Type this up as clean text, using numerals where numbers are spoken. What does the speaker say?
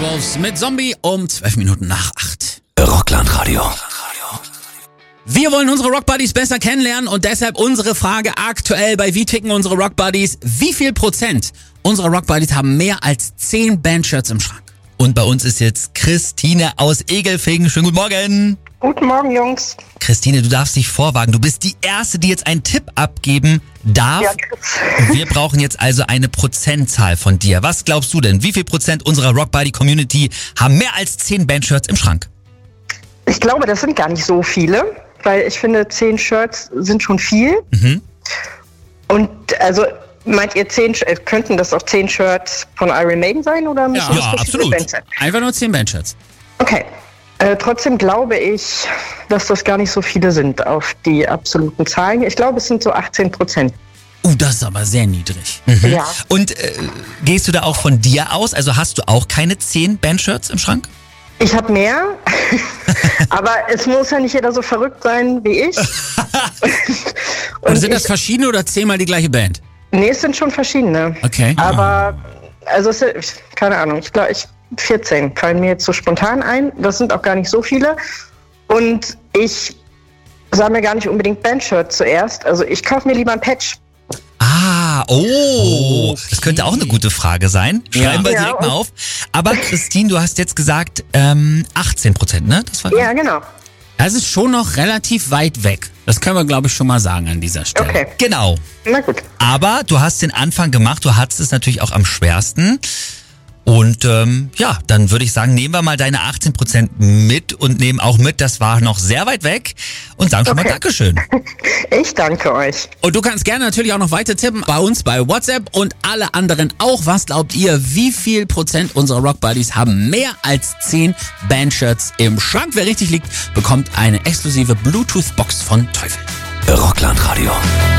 Nightwolves mit Zombie um 12 Minuten nach 8. Rockland-Radio. Wir wollen unsere Rockbuddies besser kennenlernen und deshalb unsere Frage aktuell bei Wie ticken unsere Rockbuddies? Wie viel Prozent unserer Rockbuddies haben mehr als 10 Bandshirts im Schrank? Und bei uns ist jetzt Christine aus Egelfingen. Schönen guten Morgen. Guten Morgen, Jungs. Christine, du darfst dich vorwagen. Du bist die Erste, die jetzt einen Tipp abgeben darf. Ja, Chris. Wir brauchen jetzt also eine Prozentzahl von dir. Was glaubst du denn? Wie viel Prozent unserer Rockbuddy-Community haben mehr als 10 Bandshirts im Schrank? Ich glaube, das sind gar nicht so viele, weil ich finde, 10 Shirts sind schon viel. Mhm. Und also, meint ihr, könnten das auch 10 Shirts von Iron Maiden sein? Oder müssen das verschiedene absolut. Bands sein? Einfach nur 10 Bandshirts. Okay. Trotzdem glaube ich, dass das gar nicht so viele sind auf die absoluten Zahlen. Ich glaube, es sind so 18%. Das ist aber sehr niedrig. Ja. Und gehst du da auch von dir aus? Also hast du auch keine 10 Bandshirts im Schrank? Ich habe mehr, aber es muss ja nicht jeder so verrückt sein wie ich. Und sind das verschiedene oder 10-mal die gleiche Band? Nee, es sind schon verschiedene. Okay. Aber, also, keine Ahnung, ich glaube, 14 fallen mir jetzt so spontan ein. Das sind auch gar nicht so viele. Und ich sah mir gar nicht unbedingt Bandshirt zuerst. Also, ich kaufe mir lieber ein Patch. Das könnte auch eine gute Frage sein. Schreiben wir direkt mal auf. Aber Christine, du hast jetzt gesagt 18%, ne? Das war Ja, genau. Das ist schon noch relativ weit weg. Das können wir, glaube ich, schon mal sagen an dieser Stelle. Okay, Genau. na gut. Aber du hast den Anfang gemacht, du hattest es natürlich auch am schwersten. Und dann würde ich sagen, nehmen wir mal deine 18% mit und nehmen auch mit, das war noch sehr weit weg und sagen schon mal Dankeschön. Ich danke euch. Und du kannst gerne natürlich auch noch weiter tippen bei uns bei WhatsApp und alle anderen auch. Was glaubt ihr, wie viel Prozent unserer Rockbuddies haben mehr als 10 Bandshirts im Schrank? Wer richtig liegt, bekommt eine exklusive Bluetooth-Box von Teufel. Rockland Radio.